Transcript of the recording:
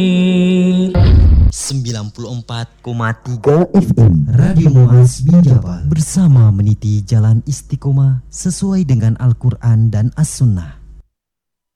94,3 FM Radio Muaz bin Jabal bersama meniti jalan istiqomah sesuai dengan Al-Quran dan As-Sunnah.